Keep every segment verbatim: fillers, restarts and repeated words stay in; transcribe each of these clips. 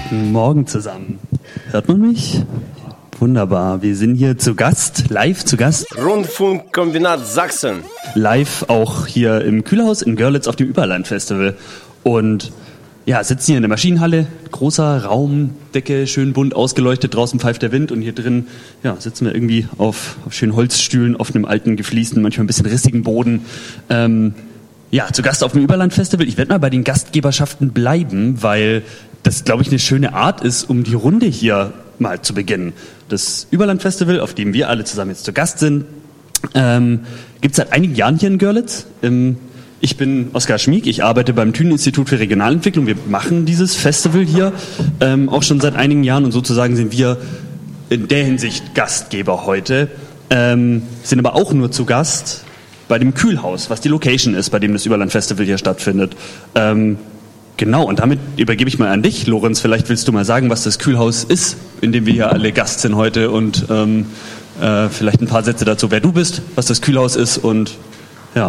Guten Morgen zusammen. Hört man mich? Wunderbar. Wir sind hier zu Gast, live zu Gast. Rundfunkkombinat Sachsen. Live auch hier im Kühlhaus in Görlitz auf dem Überland-Festival. Und ja, sitzen hier in der Maschinenhalle. Großer Raum, Decke, schön bunt ausgeleuchtet. Draußen pfeift der Wind und hier drin ja, sitzen wir irgendwie auf, auf schönen Holzstühlen, auf einem alten, gefliesten, manchmal ein bisschen rissigen Boden. Ähm, ja, zu Gast auf dem Überland-Festival. Ich werde mal bei den Gastgeberschaften bleiben, weil das, glaube ich, eine schöne Art ist, um die Runde hier mal zu beginnen. Das Überland-Festival, auf dem wir alle zusammen jetzt zu Gast sind, ähm, gibt es seit einigen Jahren hier in Görlitz. Ähm, ich bin Oskar Schmieg, ich arbeite beim Thünen-Institut für Regionalentwicklung. Wir machen dieses Festival hier ähm, auch schon seit einigen Jahren und sozusagen sind wir in der Hinsicht Gastgeber heute. Ähm, sind aber auch nur zu Gast bei dem Kühlhaus, was die Location ist, bei dem das Überland-Festival hier stattfindet. Ähm, Genau, und damit übergebe ich mal an dich, Lorenz. Vielleicht willst du mal sagen, was das Kühlhaus ist, in dem wir hier alle Gast sind heute und ähm, äh, vielleicht ein paar Sätze dazu, wer du bist, was das Kühlhaus ist und ja.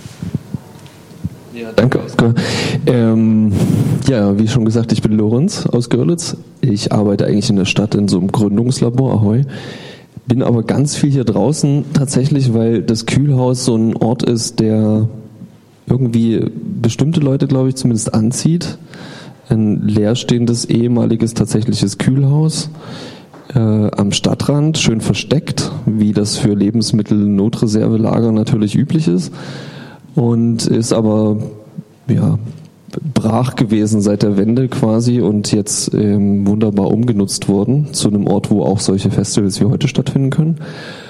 Ja, danke, Oskar. Ähm, ja, wie schon gesagt, ich bin Lorenz aus Görlitz. Ich arbeite eigentlich in der Stadt in so einem Gründungslabor, Ahoi. Bin aber ganz viel hier draußen tatsächlich, weil das Kühlhaus so ein Ort ist, der irgendwie bestimmte Leute, glaube ich, zumindest anzieht. Ein leerstehendes, ehemaliges, tatsächliches Kühlhaus äh, am Stadtrand, schön versteckt, wie das für Lebensmittel-Notreservelager natürlich üblich ist. Und ist aber, ja, brach gewesen seit der Wende quasi und jetzt ähm, wunderbar umgenutzt worden zu einem Ort, wo auch solche Festivals wie heute stattfinden können.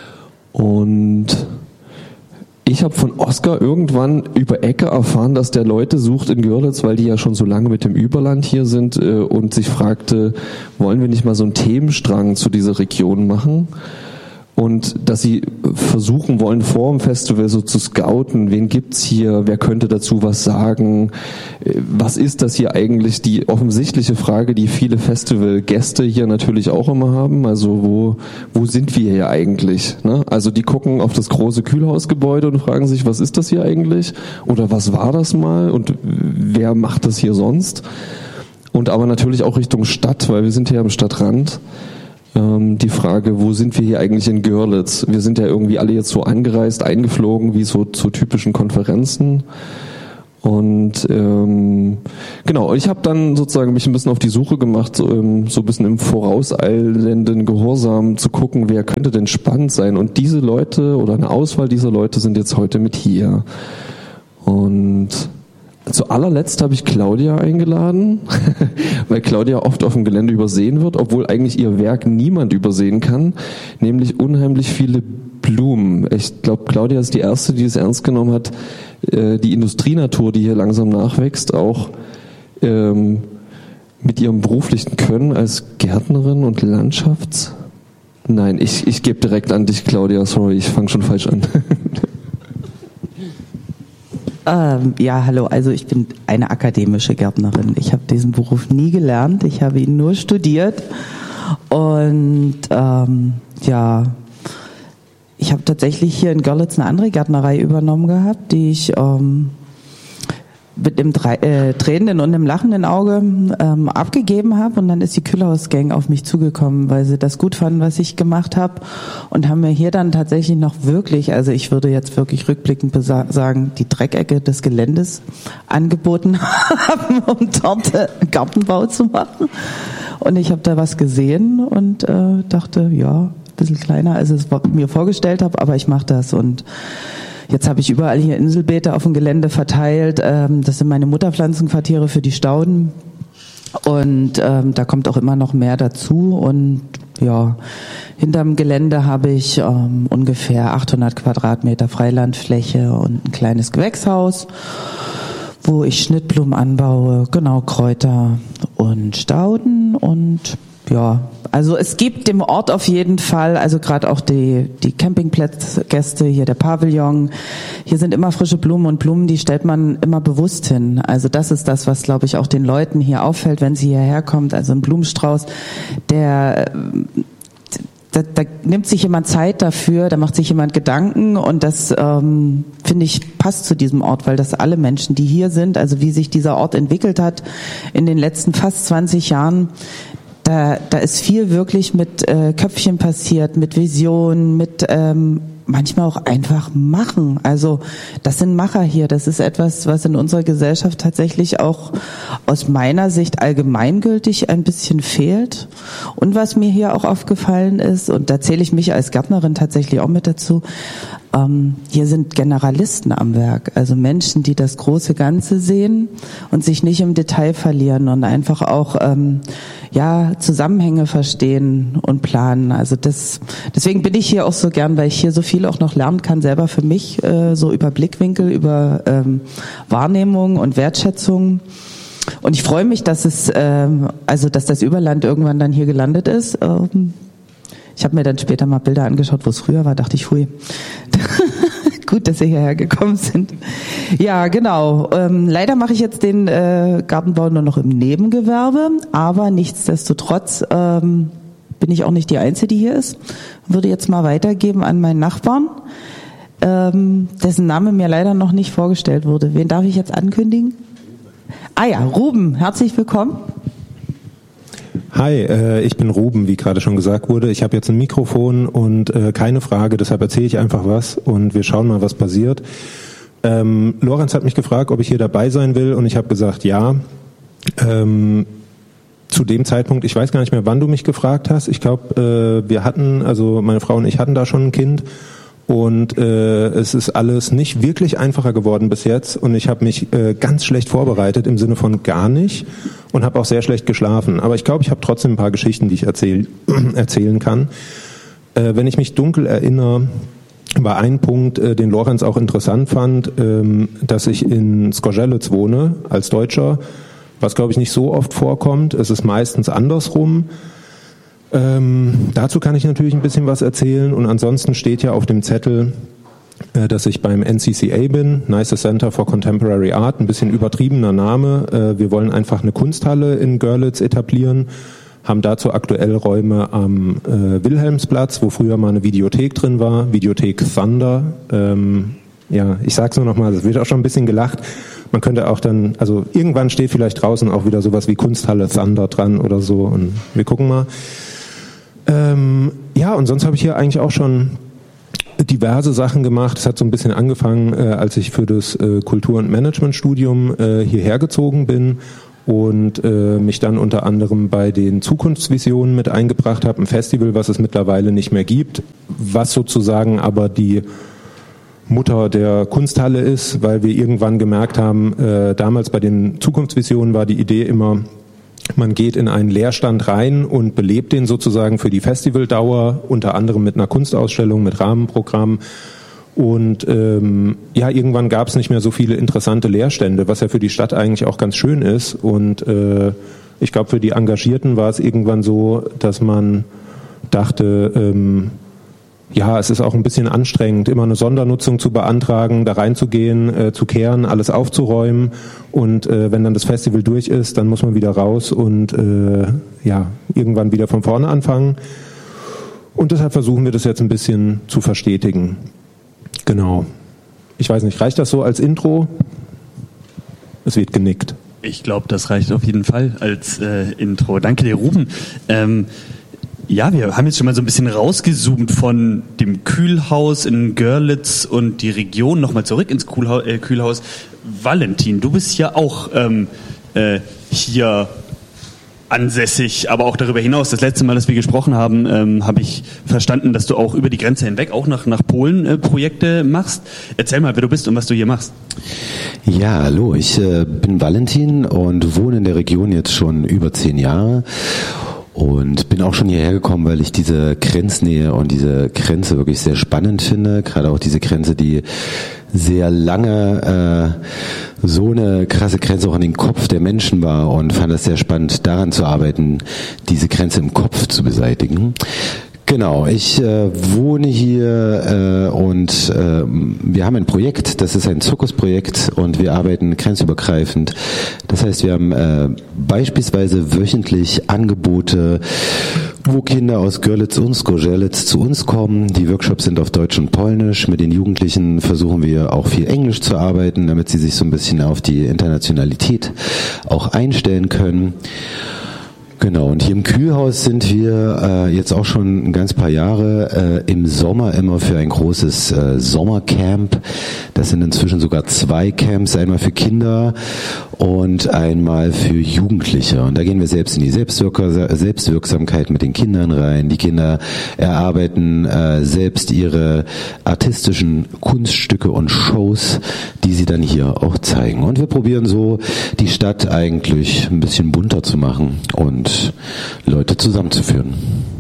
Und ich habe von Oskar irgendwann über Ecke erfahren, dass der Leute sucht in Görlitz, weil die ja schon so lange mit dem Überland hier sind äh, und sich fragte, wollen wir nicht mal so einen Themenstrang zu dieser Region machen? Und dass sie versuchen wollen, vor dem Festival so zu scouten, wen gibt's hier, wer könnte dazu was sagen, was ist das hier eigentlich, die offensichtliche Frage, die viele Festivalgäste hier natürlich auch immer haben, also wo wo sind wir hier eigentlich? Ne? Also die gucken auf das große Kühlhausgebäude und fragen sich, was ist das hier eigentlich oder was war das mal und wer macht das hier sonst? Und aber natürlich auch Richtung Stadt, weil wir sind hier am Stadtrand. Die Frage, wo sind wir hier eigentlich in Görlitz? Wir sind ja irgendwie alle jetzt so angereist, eingeflogen, wie so zu typischen Konferenzen. Und ähm, genau, ich habe dann sozusagen mich ein bisschen auf die Suche gemacht, so, ähm, so ein bisschen im vorauseilenden Gehorsam zu gucken, wer könnte denn spannend sein. Und diese Leute oder eine Auswahl dieser Leute sind jetzt heute mit hier. Und zu allerletzt habe ich Claudia eingeladen, weil Claudia oft auf dem Gelände übersehen wird, obwohl eigentlich ihr Werk niemand übersehen kann, nämlich unheimlich viele Blumen. Ich glaube, Claudia ist die Erste, die es ernst genommen hat, die Industrienatur, die hier langsam nachwächst, auch ähm, mit ihrem beruflichen Können als Gärtnerin und Landschafts... Nein, ich, ich gebe direkt an dich, Claudia, sorry, ich fange schon falsch an. Ähm, ja, hallo, also ich bin eine akademische Gärtnerin. Ich habe diesen Beruf nie gelernt, ich habe ihn nur studiert und ähm, ja, ich habe tatsächlich hier in Görlitz eine andere Gärtnerei übernommen gehabt, die ich ähm, mit einem äh, tränenden und einem lachenden Auge ähm, abgegeben habe und dann ist die Kühlhausgang auf mich zugekommen, weil sie das gut fanden, was ich gemacht habe und haben mir hier dann tatsächlich noch wirklich, also ich würde jetzt wirklich rückblickend besa- sagen, die Dreckecke des Geländes angeboten haben, um dort äh, Gartenbau zu machen und ich habe da was gesehen und äh, dachte, ja, ein bisschen kleiner, als ich es mir vorgestellt habe, aber ich mache das und jetzt habe ich überall hier Inselbeete auf dem Gelände verteilt. Das sind meine Mutterpflanzenquartiere für die Stauden. Und ähm, da kommt auch immer noch mehr dazu. Und ja, hinterm Gelände habe ich ähm, ungefähr achthundert Quadratmeter Freilandfläche und ein kleines Gewächshaus, wo ich Schnittblumen anbaue, genau, Kräuter und Stauden und ja, also es gibt dem Ort auf jeden Fall, also gerade auch die die Campingplatzgäste, hier der Pavillon, hier sind immer frische Blumen und Blumen, die stellt man immer bewusst hin. Also das ist das, was glaube ich auch den Leuten hier auffällt, wenn sie hierher kommt. Also ein Blumenstrauß, der Da, da nimmt sich jemand Zeit dafür, da macht sich jemand Gedanken und das, ähm, finde ich, passt zu diesem Ort, weil das alle Menschen, die hier sind, also wie sich dieser Ort entwickelt hat in den letzten fast zwanzig Jahren, da, da ist viel wirklich mit äh, Köpfchen passiert, mit Visionen, mit ähm, manchmal auch einfach machen. Also das sind Macher hier. Das ist etwas, was in unserer Gesellschaft tatsächlich auch aus meiner Sicht allgemeingültig ein bisschen fehlt. Und was mir hier auch aufgefallen ist, und da zähle ich mich als Gärtnerin tatsächlich auch mit dazu, ähm, hier sind Generalisten am Werk. Also Menschen, die das große Ganze sehen und sich nicht im Detail verlieren und einfach auch ähm, ja Zusammenhänge verstehen und planen. Also das, deswegen bin ich hier auch so gern, weil ich hier so viel auch noch lernen kann, selber für mich, äh, so über Blickwinkel, über ähm, Wahrnehmung und Wertschätzung. Und ich freue mich, dass es, ähm, also dass das Überland irgendwann dann hier gelandet ist. Ähm, ich habe mir dann später mal Bilder angeschaut, wo es früher war, dachte ich, hui. Gut, dass Sie hierher gekommen sind. Ja, genau. Ähm, leider mache ich jetzt den äh, Gartenbau nur noch im Nebengewerbe, aber nichtsdestotrotz ähm, bin ich auch nicht die Einzige, die hier ist. Würde jetzt mal weitergeben an meinen Nachbarn, ähm, dessen Name mir leider noch nicht vorgestellt wurde. Wen darf ich jetzt ankündigen? Ah ja, Ruben, herzlich willkommen. Hi, äh, ich bin Ruben, wie gerade schon gesagt wurde. Ich habe jetzt ein Mikrofon und äh, keine Frage, deshalb erzähle ich einfach was und wir schauen mal, was passiert. Ähm, Lorenz hat mich gefragt, ob ich hier dabei sein will und ich habe gesagt, ja. Ähm, zu dem Zeitpunkt, ich weiß gar nicht mehr, wann du mich gefragt hast. Ich glaube, äh, wir hatten, also meine Frau und ich hatten da schon ein Kind und äh, es ist alles nicht wirklich einfacher geworden bis jetzt und ich habe mich äh, ganz schlecht vorbereitet, im Sinne von gar nicht und habe auch sehr schlecht geschlafen. Aber ich glaube, ich habe trotzdem ein paar Geschichten, die ich erzähl, erzählen kann. Äh, wenn ich mich dunkel erinnere, war ein Punkt, äh, den Lorenz auch interessant fand, ähm, dass ich in Zgorzelec wohne, als Deutscher, was, glaube ich, nicht so oft vorkommt. Es ist meistens andersrum. Ähm, dazu kann ich natürlich ein bisschen was erzählen und ansonsten steht ja auf dem Zettel, äh, dass ich beim N C C A bin, Neisse Center for Contemporary Art, ein bisschen übertriebener Name. Äh, wir wollen einfach eine Kunsthalle in Görlitz etablieren, haben dazu aktuell Räume am äh, Wilhelmsplatz, wo früher mal eine Videothek drin war, Videothek Thunder. Ähm, ja, ich sag's nur noch mal, es wird auch schon ein bisschen gelacht. Man könnte auch dann, also irgendwann steht vielleicht draußen auch wieder sowas wie Kunsthalle Thunder dran oder so und wir gucken mal. Ähm, ja, und sonst habe ich hier eigentlich auch schon diverse Sachen gemacht. Es hat so ein bisschen angefangen, äh, als ich für das äh, Kultur- und Managementstudium äh, hierher gezogen bin und äh, mich dann unter anderem bei den Zukunftsvisionen mit eingebracht habe, ein Festival, was es mittlerweile nicht mehr gibt, was sozusagen aber die Mutter der Kunsthalle ist, weil wir irgendwann gemerkt haben, äh, damals bei den Zukunftsvisionen war die Idee immer, man geht in einen Leerstand rein und belebt den sozusagen für die Festivaldauer, unter anderem mit einer Kunstausstellung, mit Rahmenprogramm. Und ähm, ja, irgendwann gab es nicht mehr so viele interessante Leerstände, was ja für die Stadt eigentlich auch ganz schön ist. Und äh, ich glaube, für die Engagierten war es irgendwann so, dass man dachte, ähm, ja, es ist auch ein bisschen anstrengend, immer eine Sondernutzung zu beantragen, da reinzugehen, äh, zu kehren, alles aufzuräumen und äh, wenn dann das Festival durch ist, dann muss man wieder raus und äh, ja, irgendwann wieder von vorne anfangen. Und deshalb versuchen wir das jetzt ein bisschen zu verstetigen. Genau. Ich weiß nicht, reicht das so als Intro? Es wird genickt. Ich glaube, das reicht auf jeden Fall als äh, Intro. Danke dir, Ruben. Ähm, Ja, wir haben jetzt schon mal so ein bisschen rausgezoomt von dem Kühlhaus in Görlitz und die Region nochmal zurück ins Kühlhaus. Äh, Kühlhaus. Valentin, du bist ja auch ähm, äh, hier ansässig, aber auch darüber hinaus. Das letzte Mal, dass wir gesprochen haben, ähm, habe ich verstanden, dass du auch über die Grenze hinweg auch nach, nach Polen äh, Projekte machst. Erzähl mal, wer du bist und was du hier machst. Ja, hallo, ich äh, bin Valentin und wohne in der Region jetzt schon über zehn Jahre. Und bin auch schon hierher gekommen, weil ich diese Grenznähe und diese Grenze wirklich sehr spannend finde. Gerade auch diese Grenze, die sehr lange äh, so eine krasse Grenze auch an den Kopf der Menschen war und fand es sehr spannend, daran zu arbeiten, diese Grenze im Kopf zu beseitigen. Genau, ich äh, wohne hier äh, und äh, wir haben ein Projekt, das ist ein Zirkusprojekt und wir arbeiten grenzübergreifend. Das heißt, wir haben äh, beispielsweise wöchentlich Angebote, wo Kinder aus Görlitz und Zgorzelec zu uns kommen. Die Workshops sind auf Deutsch und Polnisch. Mit den Jugendlichen versuchen wir auch viel Englisch zu arbeiten, damit sie sich so ein bisschen auf die Internationalität auch einstellen können. Genau, und hier im Kühlhaus sind wir äh, jetzt auch schon ein ganz paar Jahre äh, im Sommer immer für ein großes äh, Sommercamp. Das sind inzwischen sogar zwei Camps, einmal für Kinder und einmal für Jugendliche. Und da gehen wir selbst in die Selbstwirker- Selbstwirksamkeit mit den Kindern rein. Die Kinder erarbeiten äh, selbst ihre artistischen Kunststücke und Shows, die sie dann hier auch zeigen. Und wir probieren so, die Stadt eigentlich ein bisschen bunter zu machen und Leute zusammenzuführen.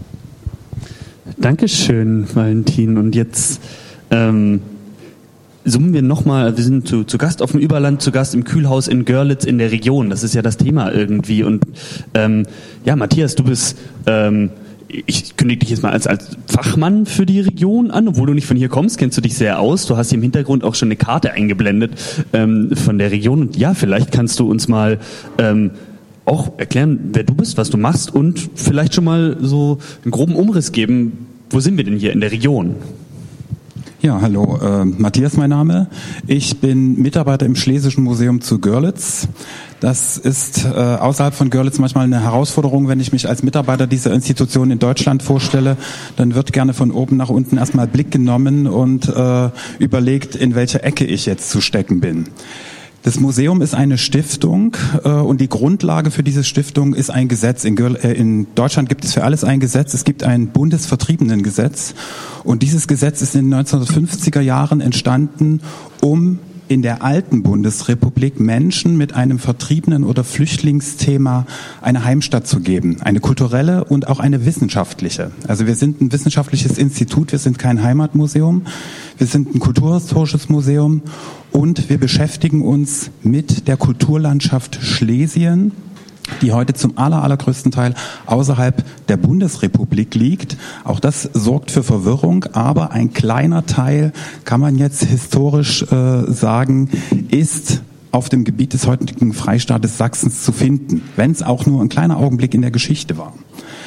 Dankeschön, Valentin. Und jetzt ähm, zoomen wir nochmal, wir sind zu, zu Gast auf dem Überland, zu Gast im Kühlhaus in Görlitz in der Region. Das ist ja das Thema irgendwie. Und ähm, ja, Matthias, du bist, ähm, ich kündige dich jetzt mal als, als Fachmann für die Region an, obwohl du nicht von hier kommst, kennst du dich sehr aus. Du hast hier im Hintergrund auch schon eine Karte eingeblendet ähm, von der Region. Und ja, vielleicht kannst du uns mal ähm, auch erklären, wer du bist, was du machst und vielleicht schon mal so einen groben Umriss geben, wo sind wir denn hier in der Region? Ja, hallo, äh, Matthias mein Name. Ich bin Mitarbeiter im Schlesischen Museum zu Görlitz. Das ist äh, außerhalb von Görlitz manchmal eine Herausforderung, wenn ich mich als Mitarbeiter dieser Institution in Deutschland vorstelle. Dann wird gerne von oben nach unten erstmal Blick genommen und äh, überlegt, in welcher Ecke ich jetzt zu stecken bin. Das Museum ist eine Stiftung äh, und die Grundlage für diese Stiftung ist ein Gesetz. In, Görl- äh, in Deutschland gibt es für alles ein Gesetz. Es gibt ein Bundesvertriebenengesetz und dieses Gesetz ist in den neunzehnhundertfünfziger Jahren entstanden, um in der alten Bundesrepublik Menschen mit einem Vertriebenen- oder Flüchtlingsthema eine Heimstatt zu geben. Eine kulturelle und auch eine wissenschaftliche. Also wir sind ein wissenschaftliches Institut, wir sind kein Heimatmuseum, wir sind ein kulturhistorisches Museum und wir beschäftigen uns mit der Kulturlandschaft Schlesien, die heute zum aller, allergrößten Teil außerhalb der Bundesrepublik liegt. Auch das sorgt für Verwirrung, aber ein kleiner Teil, kann man jetzt historisch äh, sagen, ist auf dem Gebiet des heutigen Freistaates Sachsens zu finden, wenn es auch nur ein kleiner Augenblick in der Geschichte war.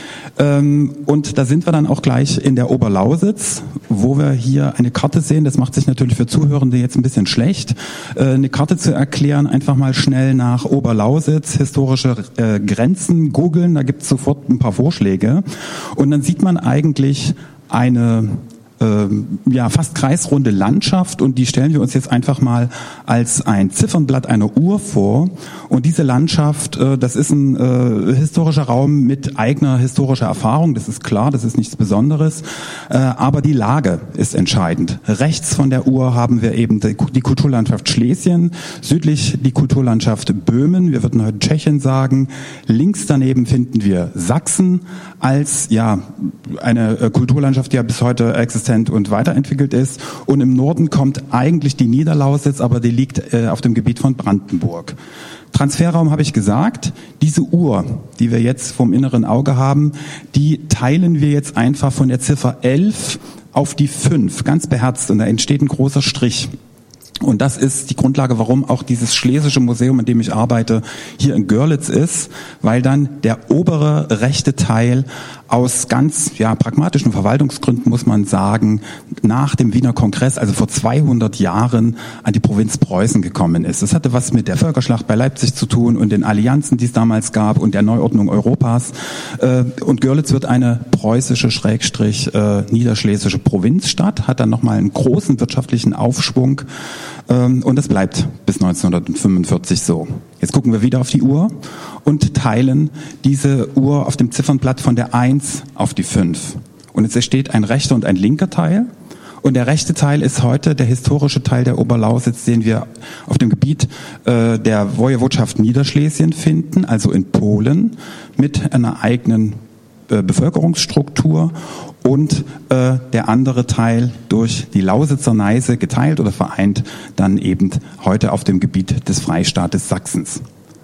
Und da sind wir dann auch gleich in der Oberlausitz, wo wir hier eine Karte sehen. Das macht sich natürlich für Zuhörende jetzt ein bisschen schlecht, eine Karte zu erklären. Einfach mal schnell nach Oberlausitz, historische Grenzen googeln, da gibt es sofort ein paar Vorschläge. Und dann sieht man eigentlich eine ja, fast kreisrunde Landschaft und die stellen wir uns jetzt einfach mal als ein Ziffernblatt einer Uhr vor. Und diese Landschaft, das ist ein äh, historischer Raum mit eigener historischer Erfahrung, das ist klar, das ist nichts Besonderes, äh, aber die Lage ist entscheidend. Rechts von der Uhr haben wir eben die, die Kulturlandschaft Schlesien, südlich die Kulturlandschaft Böhmen, wir würden heute Tschechien sagen, links daneben finden wir Sachsen als ja eine Kulturlandschaft, die ja bis heute existiert und weiterentwickelt ist. Und im Norden kommt eigentlich die Niederlausitz, aber die liegt äh, auf dem Gebiet von Brandenburg. Transferraum habe ich gesagt. Diese Uhr, die wir jetzt vom inneren Auge haben, die teilen wir jetzt einfach von der Ziffer elf auf die fünf, ganz beherzt. Und da entsteht ein großer Strich. Und das ist die Grundlage, warum auch dieses Schlesische Museum, in dem ich arbeite, hier in Görlitz ist, weil dann der obere rechte Teil aus ganz ja pragmatischen Verwaltungsgründen, muss man sagen, nach dem Wiener Kongress, also vor zweihundert Jahren, an die Provinz Preußen gekommen ist. Das hatte was mit der Völkerschlacht bei Leipzig zu tun und den Allianzen, die es damals gab und der Neuordnung Europas. Und Görlitz wird eine preußische, schrägstrich äh, niederschlesische Provinzstadt, hat dann nochmal einen großen wirtschaftlichen Aufschwung. Und das bleibt bis neunzehnhundertfünfundvierzig so. Jetzt gucken wir wieder auf die Uhr und teilen diese Uhr auf dem Ziffernblatt von der eins auf die fünf. Und jetzt entsteht ein rechter und ein linker Teil. Und der rechte Teil ist heute der historische Teil der Oberlausitz, den wir auf dem Gebiet äh, der Wojewodschaft Niederschlesien finden, also in Polen, mit einer eigenen äh, Bevölkerungsstruktur. Und äh, der andere Teil durch die Lausitzer Neiße geteilt oder vereint, dann eben heute auf dem Gebiet des Freistaates Sachsens.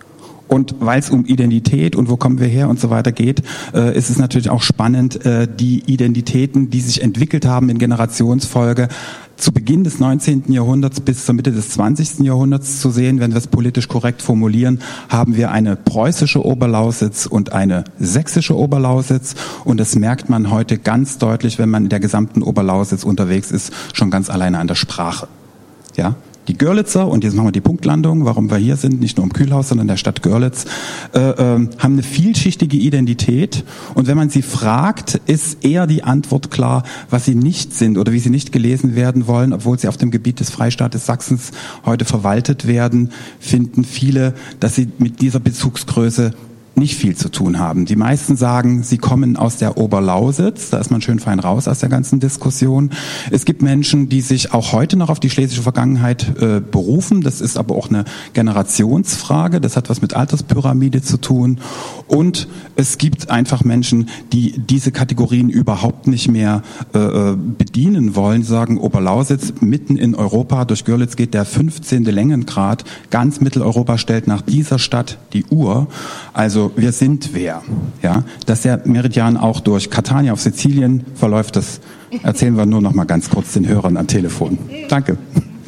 Und weil es um Identität und wo kommen wir her und so weiter geht, äh, ist es natürlich auch spannend, äh, die Identitäten, die sich entwickelt haben in Generationsfolge, zu Beginn des neunzehnten Jahrhunderts bis zur Mitte des zwanzigsten Jahrhunderts zu sehen. Wenn wir es politisch korrekt formulieren, haben wir eine preußische Oberlausitz und eine sächsische Oberlausitz. Und das merkt man heute ganz deutlich, wenn man in der gesamten Oberlausitz unterwegs ist, schon ganz alleine an der Sprache. Ja? Die Görlitzer, und jetzt machen wir die Punktlandung, warum wir hier sind, nicht nur im Kühlhaus, sondern in der Stadt Görlitz, äh, äh, haben eine vielschichtige Identität. Und wenn man sie fragt, ist eher die Antwort klar, was sie nicht sind oder wie sie nicht gelesen werden wollen, obwohl sie auf dem Gebiet des Freistaates Sachsens heute verwaltet werden, finden viele, dass sie mit dieser Bezugsgröße nicht viel zu tun haben. Die meisten sagen, sie kommen aus der Oberlausitz, da ist man schön fein raus aus der ganzen Diskussion. Es gibt Menschen, die sich auch heute noch auf die schlesische Vergangenheit äh, berufen, das ist aber auch eine Generationsfrage, das hat was mit Alterspyramide zu tun. Und es gibt einfach Menschen, die diese Kategorien überhaupt nicht mehr äh, bedienen wollen, die sagen, Oberlausitz mitten in Europa, durch Görlitz geht der fünfzehnte Längengrad, ganz Mitteleuropa stellt nach dieser Stadt die Uhr, also wir sind wer. Ja, dass der Meridian auch durch Catania auf Sizilien verläuft, das erzählen wir nur noch mal ganz kurz den Hörern am Telefon. Danke.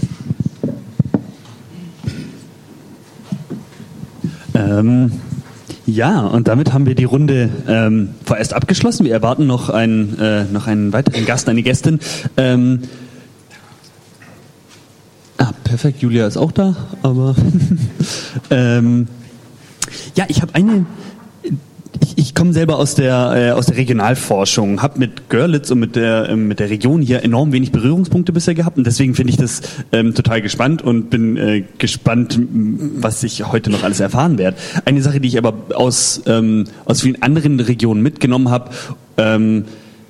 Ähm, ja, und damit haben wir die Runde ähm, vorerst abgeschlossen. Wir erwarten noch einen, äh, noch einen weiteren Gast, eine Gästin. Ähm, ah, perfekt, Julia ist auch da, aber ähm, ja, ich habe eine. Ich, ich komme selber aus der äh, aus der Regionalforschung, habe mit Görlitz und mit der ähm, mit der Region hier enorm wenig Berührungspunkte bisher gehabt und deswegen finde ich das ähm, total gespannt und bin äh, gespannt, was ich heute noch alles erfahren werde. Eine Sache, die ich aber aus ähm, aus vielen anderen Regionen mitgenommen habe. Ähm,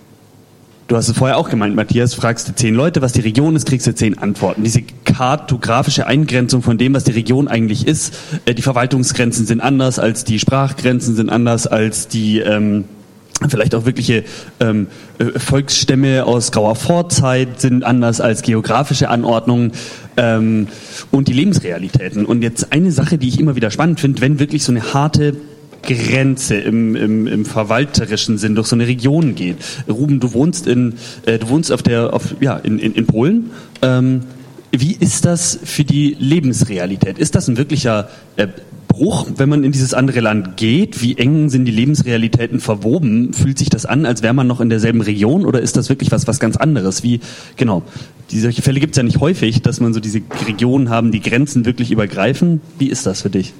Du hast es vorher auch gemeint, Matthias, fragst du zehn Leute, was die Region ist, kriegst du zehn Antworten. Diese kartografische Eingrenzung von dem, was die Region eigentlich ist, äh, die Verwaltungsgrenzen sind anders als die Sprachgrenzen, sind anders als die ähm, vielleicht auch wirkliche ähm, Volksstämme aus grauer Vorzeit, sind anders als geografische Anordnungen ähm, und die Lebensrealitäten. Und jetzt eine Sache, die ich immer wieder spannend finde, wenn wirklich so eine harte Grenze im, im, im verwalterischen Sinn durch so eine Region geht. Ruben, du wohnst in, äh, du wohnst auf der, auf, ja, in, in, in Polen. Ähm, wie ist das für die Lebensrealität? Ist das ein wirklicher äh, Bruch, wenn man in dieses andere Land geht? Wie eng sind die Lebensrealitäten verwoben? Fühlt sich das an, als wäre man noch in derselben Region, oder ist das wirklich was, was ganz anderes? Wie, genau. Die, solche Fälle gibt es ja nicht häufig, dass man so diese Regionen haben, die Grenzen wirklich übergreifen. Wie ist das für dich?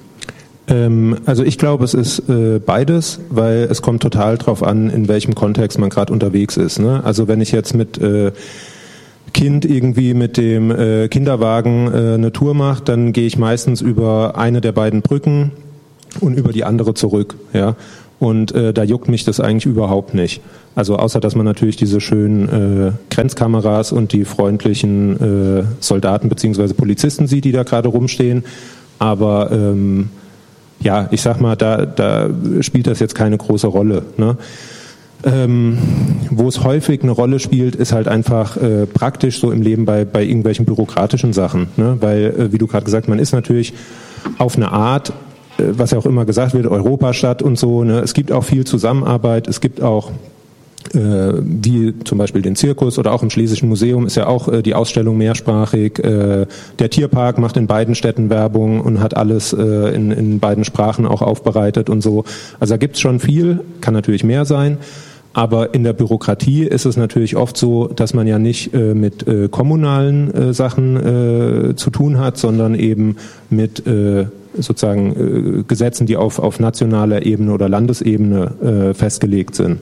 Also ich glaube, es ist äh, beides, weil es kommt total drauf an, in welchem Kontext man gerade unterwegs ist. Ne? Also wenn ich jetzt mit äh, Kind irgendwie mit dem äh, Kinderwagen äh, eine Tour mache, dann gehe ich meistens über eine der beiden Brücken und über die andere zurück. Ja? Und äh, da juckt mich das eigentlich überhaupt nicht. Also außer, dass man natürlich diese schönen äh, Grenzkameras und die freundlichen äh, Soldaten bzw. Polizisten sieht, die da gerade rumstehen. Aber ähm, ja, ich sag mal, da, da spielt das jetzt keine große Rolle. Ne? Ähm, wo es häufig eine Rolle spielt, ist halt einfach äh, praktisch so im Leben bei, bei irgendwelchen bürokratischen Sachen. Ne? Weil, äh, wie du gerade gesagt hast, man ist natürlich auf eine Art, äh, was ja auch immer gesagt wird, Europastadt und so. Ne? Es gibt auch viel Zusammenarbeit, es gibt auch Äh, wie zum Beispiel den Zirkus oder auch im Schlesischen Museum ist ja auch äh, die Ausstellung mehrsprachig. Äh, der Tierpark macht in beiden Städten Werbung und hat alles äh, in, in beiden Sprachen auch aufbereitet und so. Also da gibt's schon viel, kann natürlich mehr sein. Aber in der Bürokratie ist es natürlich oft so, dass man ja nicht äh, mit äh, kommunalen äh, Sachen äh, zu tun hat, sondern eben mit äh, sozusagen äh, Gesetzen, die auf, auf nationaler Ebene oder Landesebene äh, festgelegt sind.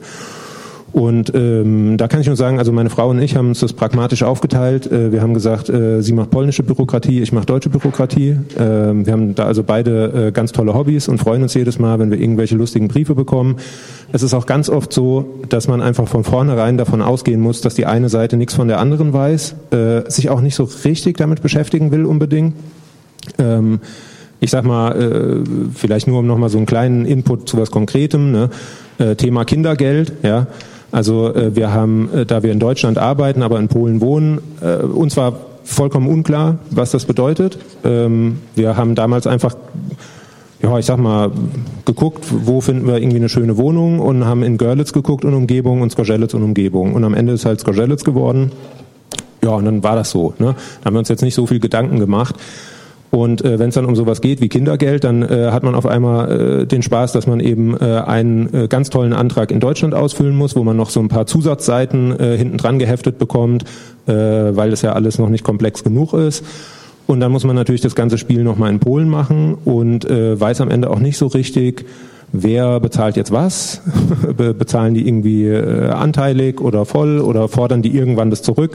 Und ähm, da kann ich nur sagen, also meine Frau und ich haben uns das pragmatisch aufgeteilt. Äh, wir haben gesagt, äh, sie macht polnische Bürokratie, ich mache deutsche Bürokratie. Äh, wir haben da also beide äh, ganz tolle Hobbys und freuen uns jedes Mal, wenn wir irgendwelche lustigen Briefe bekommen. Es ist auch ganz oft so, dass man einfach von vornherein davon ausgehen muss, dass die eine Seite nichts von der anderen weiß, äh, sich auch nicht so richtig damit beschäftigen will unbedingt. Ähm, ich sag mal, äh, vielleicht nur um nochmal so einen kleinen Input zu was Konkretem, ne? äh, Thema Kindergeld, ja. Also äh, wir haben, äh, da wir in Deutschland arbeiten, aber in Polen wohnen, äh, uns war vollkommen unklar, was das bedeutet. Ähm, wir haben damals einfach ja, ich sag mal, geguckt, wo finden wir irgendwie eine schöne Wohnung und haben in Görlitz geguckt und Umgebung und Zgorzelec und Umgebung. Und am Ende ist halt Zgorzelec geworden. Ja, und dann war das so. Ne? Da haben wir uns jetzt nicht so viel Gedanken gemacht. Und äh, wenn es dann um sowas geht wie Kindergeld, dann äh, hat man auf einmal äh, den Spaß, dass man eben äh, einen äh, ganz tollen Antrag in Deutschland ausfüllen muss, wo man noch so ein paar Zusatzseiten äh, hinten dran geheftet bekommt, äh, weil das ja alles noch nicht komplex genug ist. Und dann muss man natürlich das ganze Spiel nochmal in Polen machen und äh, weiß am Ende auch nicht so richtig, wer bezahlt jetzt was. Be- bezahlen die irgendwie äh, anteilig oder voll oder fordern die irgendwann das zurück.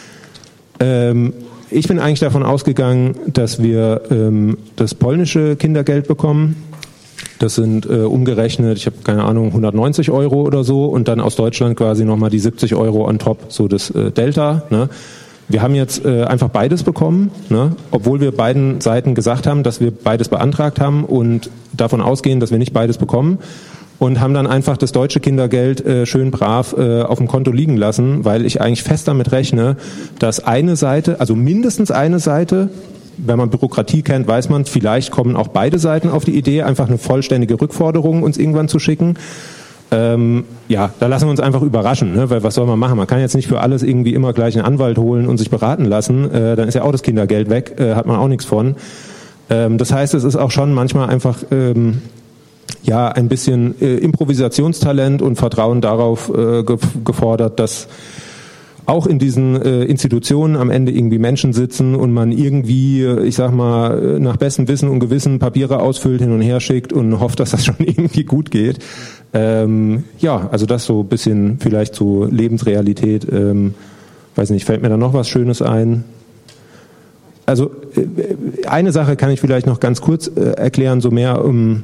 Ähm, Ich bin eigentlich davon ausgegangen, dass wir ähm, das polnische Kindergeld bekommen. Das sind äh, umgerechnet, ich habe keine Ahnung, hundertneunzig Euro oder so und dann aus Deutschland quasi nochmal die siebzig Euro on top, so das äh, Delta. Ne? Wir haben jetzt äh, einfach beides bekommen, ne? Obwohl wir beiden Seiten gesagt haben, dass wir beides beantragt haben und davon ausgehen, dass wir nicht beides bekommen. Und haben dann einfach das deutsche Kindergeld äh, schön brav äh, auf dem Konto liegen lassen, weil ich eigentlich fest damit rechne, dass eine Seite, also mindestens eine Seite, wenn man Bürokratie kennt, weiß man, vielleicht kommen auch beide Seiten auf die Idee, einfach eine vollständige Rückforderung uns irgendwann zu schicken. Ähm, ja, da lassen wir uns einfach überraschen, ne? Weil was soll man machen? Man kann jetzt nicht für alles irgendwie immer gleich einen Anwalt holen und sich beraten lassen, äh, dann ist ja auch das Kindergeld weg, äh, hat man auch nichts von. Ähm, das heißt, es ist auch schon manchmal einfach... Ähm, ja, ein bisschen äh, Improvisationstalent und Vertrauen darauf äh, ge- gefordert, dass auch in diesen äh, Institutionen am Ende irgendwie Menschen sitzen und man irgendwie, äh, ich sag mal, nach bestem Wissen und Gewissen Papiere ausfüllt, hin und her schickt und hofft, dass das schon irgendwie gut geht. Ähm, ja, also das so ein bisschen vielleicht so Lebensrealität. Ähm, weiß nicht, fällt mir da noch was Schönes ein? Also äh, eine Sache kann ich vielleicht noch ganz kurz äh, erklären, so mehr um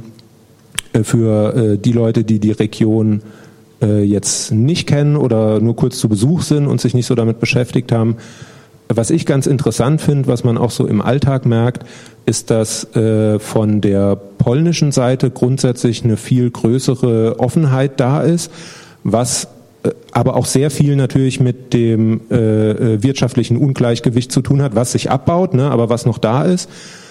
für äh, die Leute, die die Region äh, jetzt nicht kennen oder nur kurz zu Besuch sind und sich nicht so damit beschäftigt haben. Was ich ganz interessant finde, was man auch so im Alltag merkt, ist, dass äh, von der polnischen Seite grundsätzlich eine viel größere Offenheit da ist, was äh, aber auch sehr viel natürlich mit dem äh, wirtschaftlichen Ungleichgewicht zu tun hat, was sich abbaut, ne, aber was noch da ist.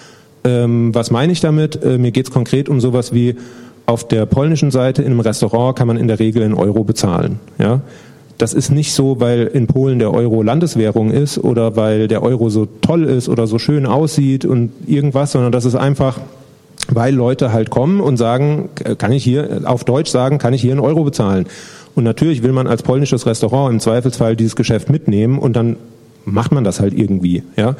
Ähm, was meine ich damit? Äh, mir geht es konkret um sowas wie, auf der polnischen Seite in einem Restaurant kann man in der Regel in Euro bezahlen. Ja? Das ist nicht so, weil in Polen der Euro Landeswährung ist oder weil der Euro so toll ist oder so schön aussieht und irgendwas, sondern das ist einfach, weil Leute halt kommen und sagen, kann ich hier, auf Deutsch sagen, kann ich hier in Euro bezahlen. Und natürlich will man als polnisches Restaurant im Zweifelsfall dieses Geschäft mitnehmen und dann macht man das halt irgendwie. Ja?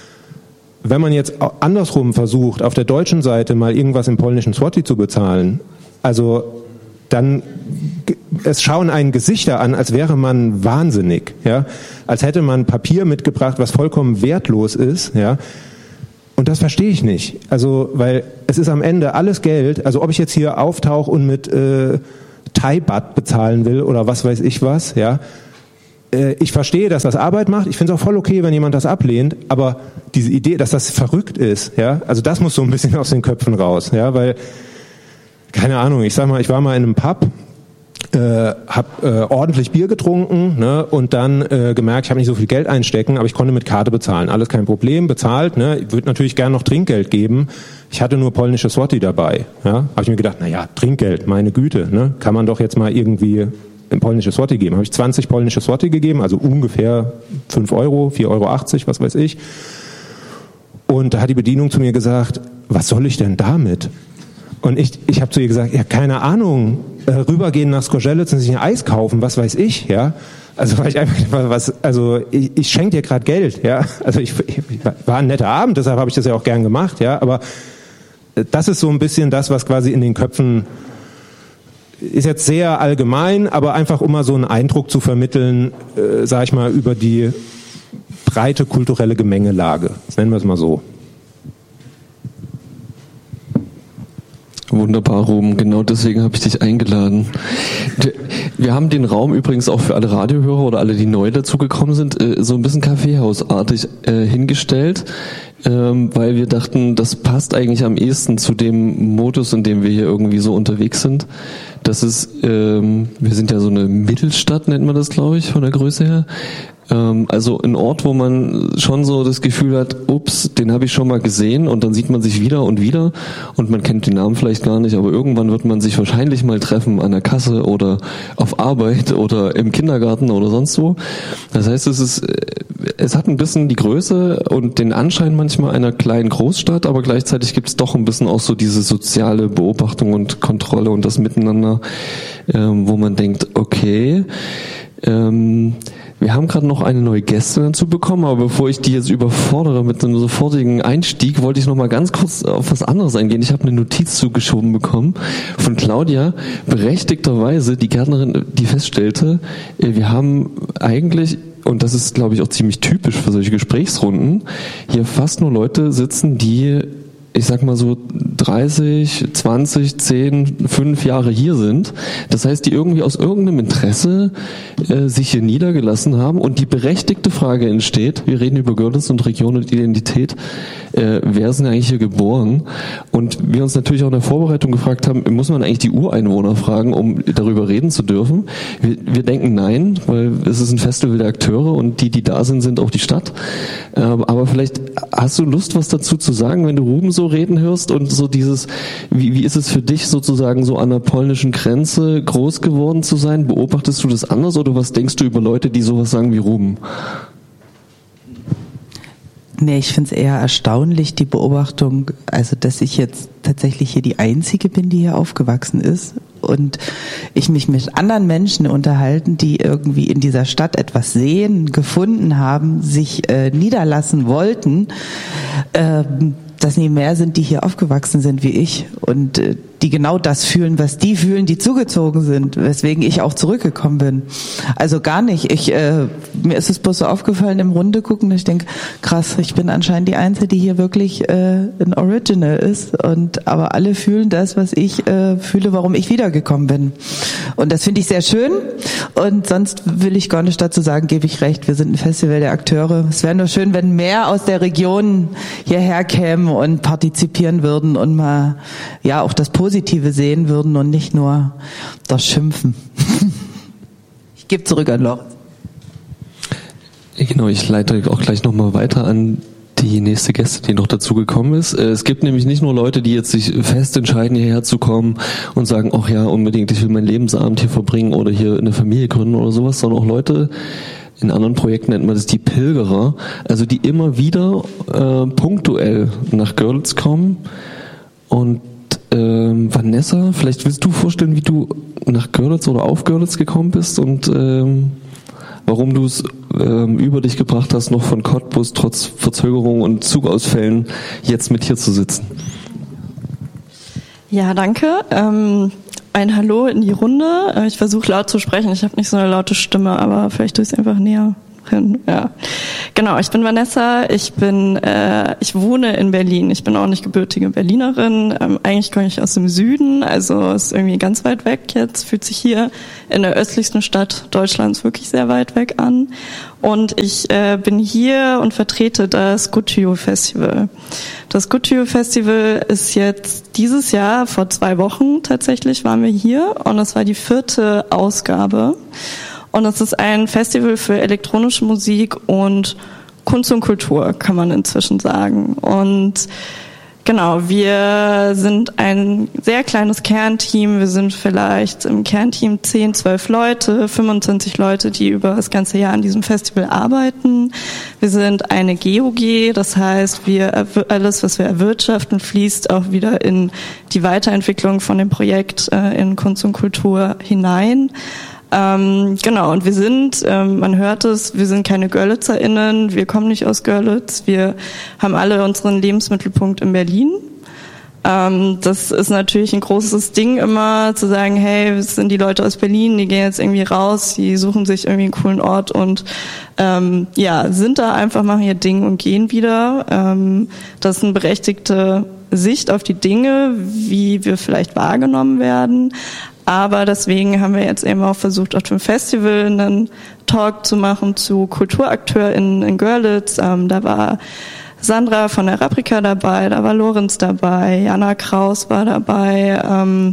Wenn man jetzt andersrum versucht, auf der deutschen Seite mal irgendwas im polnischen Zloty zu bezahlen, also dann, es schauen einen Gesichter an, als wäre man wahnsinnig, ja, als hätte man Papier mitgebracht, was vollkommen wertlos ist, ja, und das verstehe ich nicht, also, weil es ist am Ende alles Geld, also ob ich jetzt hier auftauche und mit äh, Thai-Baht bezahlen will oder was weiß ich was, ja, ich verstehe, dass das Arbeit macht. Ich finde es auch voll okay, wenn jemand das ablehnt. Aber diese Idee, dass das verrückt ist, ja, also das muss so ein bisschen aus den Köpfen raus, ja, weil, keine Ahnung, ich sag mal, ich war mal in einem Pub, äh, hab äh, ordentlich Bier getrunken, ne, und dann äh, gemerkt, ich habe nicht so viel Geld einstecken, aber ich konnte mit Karte bezahlen. Alles kein Problem, bezahlt, ne. Ich würde natürlich gern noch Trinkgeld geben. Ich hatte nur polnische Zloty dabei, ja. Habe ich mir gedacht, na ja, Trinkgeld, meine Güte, ne, kann man doch jetzt mal irgendwie ein polnisches Zloty geben. Habe ich zwanzig polnische Zloty gegeben, also ungefähr fünf Euro, vier Euro achtzig, was weiß ich. Und da hat die Bedienung zu mir gesagt, was soll ich denn damit? Und ich, ich habe zu ihr gesagt, ja, keine Ahnung, äh, rübergehen nach Zgorzelec und sich ein Eis kaufen, was weiß ich, ja. Also weil ich einfach was, also ich, ich schenke dir gerade Geld, ja. Also ich, ich war ein netter Abend, deshalb habe ich das ja auch gern gemacht, ja. Aber das ist so ein bisschen das, was quasi in den Köpfen ist jetzt sehr allgemein, aber einfach um mal so einen Eindruck zu vermitteln, äh, sag ich mal, über die breite kulturelle Gemengelage. Das nennen wir es mal so. Wunderbar, Ruben. Genau deswegen habe ich dich eingeladen. Wir haben den Raum übrigens auch für alle Radiohörer oder alle, die neu dazugekommen sind, so ein bisschen Kaffeehausartig hingestellt, weil wir dachten, das passt eigentlich am ehesten zu dem Modus, in dem wir hier irgendwie so unterwegs sind. Das ist, wir sind ja so eine Mittelstadt, nennt man das, glaube ich, von der Größe her. Also ein Ort, wo man schon so das Gefühl hat, ups, den habe ich schon mal gesehen, und dann sieht man sich wieder und wieder und man kennt den Namen vielleicht gar nicht, aber irgendwann wird man sich wahrscheinlich mal treffen an der Kasse oder auf Arbeit oder im Kindergarten oder sonst wo. Das heißt, es ist, es hat ein bisschen die Größe und den Anschein manchmal einer kleinen Großstadt, aber gleichzeitig gibt es doch ein bisschen auch so diese soziale Beobachtung und Kontrolle und das Miteinander, ähm, wo man denkt, okay, ähm, wir haben gerade noch eine neue Gäste dazu bekommen, aber bevor ich die jetzt überfordere mit einem sofortigen Einstieg, wollte ich noch mal ganz kurz auf was anderes eingehen. Ich habe eine Notiz zugeschoben bekommen von Claudia, berechtigterweise die Gärtnerin, die feststellte, wir haben eigentlich, und das ist, glaube ich, auch ziemlich typisch für solche Gesprächsrunden, hier fast nur Leute sitzen, die, ich sag mal so dreißig, zwanzig, zehn, fünf Jahre hier sind. Das heißt, die irgendwie aus irgendeinem Interesse äh, sich hier niedergelassen haben und die berechtigte Frage entsteht, wir reden über Görlitz und Region und Identität, äh, wer ist denn eigentlich hier geboren? Und wir uns natürlich auch in der Vorbereitung gefragt haben, muss man eigentlich die Ureinwohner fragen, um darüber reden zu dürfen? Wir, wir denken nein, weil es ist ein Festival der Akteure und die, die da sind, sind auch die Stadt. Äh, aber vielleicht hast du Lust, was dazu zu sagen, wenn du Ruben so reden hörst und so dieses, wie, wie ist es für dich sozusagen so an der polnischen Grenze groß geworden zu sein? Beobachtest du das anders oder was denkst du über Leute, die sowas sagen wie Ruben? Nee, ich finde es eher erstaunlich, die Beobachtung, also dass ich jetzt tatsächlich hier die Einzige bin, die hier aufgewachsen ist und ich mich mit anderen Menschen unterhalten, die irgendwie in dieser Stadt etwas sehen, gefunden haben, sich äh, niederlassen wollten, ähm, dass nie mehr sind, die hier aufgewachsen sind wie ich und äh, die genau das fühlen, was die fühlen, die zugezogen sind, weswegen ich auch zurückgekommen bin. Also gar nicht. Ich äh, mir ist es bloß so aufgefallen im Runde gucken, ich denke, krass, ich bin anscheinend die Einzige, die hier wirklich äh, ein Original ist und aber alle fühlen das, was ich äh, fühle, warum ich wiedergekommen bin. Und das finde ich sehr schön und sonst will ich gar nicht dazu sagen, gebe ich recht, wir sind ein Festival der Akteure. Es wäre nur schön, wenn mehr aus der Region hierher kämen und partizipieren würden und mal ja auch das Positive sehen würden und nicht nur das Schimpfen. Ich gebe zurück an Lorenz. Genau, ich leite auch gleich nochmal weiter an die nächste Gäste, die noch dazu gekommen ist. Es gibt nämlich nicht nur Leute, die jetzt sich fest entscheiden, hierher zu kommen und sagen, ach ja, unbedingt, ich will meinen Lebensabend hier verbringen oder hier eine Familie gründen oder sowas, sondern auch Leute, in anderen Projekten nennt man das die Pilgerer, also die immer wieder äh, punktuell nach Görlitz kommen. Und ähm, Vanessa, vielleicht willst du vorstellen, wie du nach Görlitz oder auf Görlitz gekommen bist und ähm, warum du es ähm, über dich gebracht hast, noch von Cottbus trotz Verzögerung und Zugausfällen jetzt mit hier zu sitzen. Ja, danke. Ähm Ein Hallo in die Runde. Ich versuche laut zu sprechen. Ich habe nicht so eine laute Stimme, aber vielleicht tue ich es einfach näher hin. Ja, genau. Ich bin Vanessa. Ich bin, äh, ich wohne in Berlin. Ich bin auch nicht gebürtige Berlinerin. Ähm, eigentlich komme ich aus dem Süden, also ist irgendwie ganz weit weg. Jetzt fühlt sich hier in der östlichsten Stadt Deutschlands wirklich sehr weit weg an. Und ich äh, bin hier und vertrete das Gutio Festival. Das Gutio Festival ist jetzt dieses Jahr, vor zwei Wochen tatsächlich waren wir hier und das war die vierte Ausgabe. Und es ist ein Festival für elektronische Musik und Kunst und Kultur, kann man inzwischen sagen. Und genau, wir sind ein sehr kleines Kernteam. Wir sind vielleicht im Kernteam zehn, zwölf Leute, fünfundzwanzig Leute, die über das ganze Jahr an diesem Festival arbeiten. Wir sind eine G O G, das heißt, wir alles, was wir erwirtschaften, fließt auch wieder in die Weiterentwicklung von dem Projekt äh, in Kunst und Kultur hinein. Ähm, genau, und wir sind, ähm, man hört es, wir sind keine GörlitzerInnen, wir kommen nicht aus Görlitz, wir haben alle unseren Lebensmittelpunkt in Berlin. Ähm, das ist natürlich ein großes Ding immer, zu sagen, hey, es sind die Leute aus Berlin, die gehen jetzt irgendwie raus, die suchen sich irgendwie einen coolen Ort und ähm, ja, sind da einfach, machen ihr Ding und gehen wieder. Ähm, das ist eine berechtigte Sicht auf die Dinge, wie wir vielleicht wahrgenommen werden. Aber deswegen haben wir jetzt eben auch versucht, auf dem Festival einen Talk zu machen zu KulturakteurInnen in Görlitz. Ähm, da war Sandra von der Raprika dabei, da war Lorenz dabei, Jana Kraus war dabei ähm,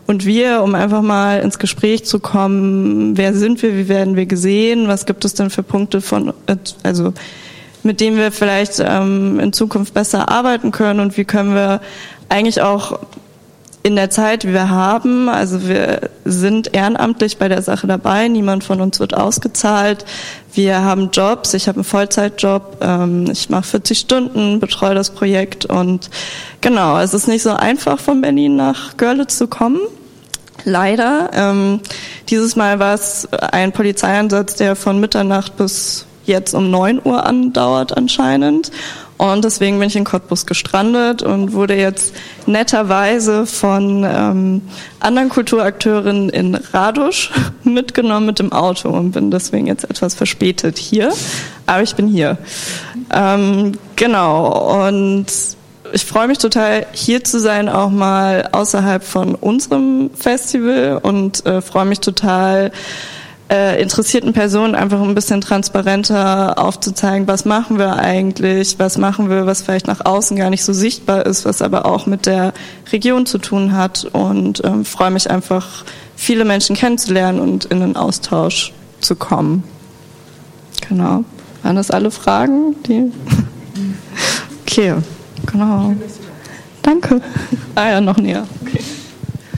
und wir, um einfach mal ins Gespräch zu kommen, wer sind wir, wie werden wir gesehen, was gibt es denn für Punkte von, also mit denen wir vielleicht ähm, in Zukunft besser arbeiten können und wie können wir eigentlich auch in der Zeit, die wir haben, also wir sind ehrenamtlich bei der Sache dabei, niemand von uns wird ausgezahlt, wir haben Jobs, ich habe einen Vollzeitjob, ähm, ich mache vierzig Stunden, betreue das Projekt und genau, es ist nicht so einfach von Berlin nach Görlitz zu kommen, leider. Ähm, dieses Mal war es ein Polizeieinsatz, der von Mitternacht bis jetzt um neun Uhr andauert anscheinend. Und deswegen bin ich in Cottbus gestrandet und wurde jetzt netterweise von ähm, anderen Kulturakteurinnen in Radusch mitgenommen mit dem Auto und bin deswegen jetzt etwas verspätet hier. Aber ich bin hier. Ähm, genau. Und ich freue mich total, hier zu sein, auch mal außerhalb von unserem Festival und äh, freue mich total, Äh, interessierten Personen einfach ein bisschen transparenter aufzuzeigen, was machen wir eigentlich, was machen wir, was vielleicht nach außen gar nicht so sichtbar ist, was aber auch mit der Region zu tun hat und ähm, freue mich einfach, viele Menschen kennenzulernen und in den Austausch zu kommen. Genau. Waren das alle Fragen? Die? Okay, genau. Danke. Ah ja, noch näher. Okay.